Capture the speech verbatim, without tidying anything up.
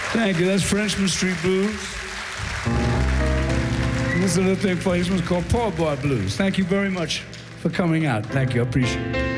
Thank you. That's Frenchman Street Blues. And this is a little thing for you. This one's called Poor Boy Blues. Thank you very much for coming out. Thank you. I appreciate it.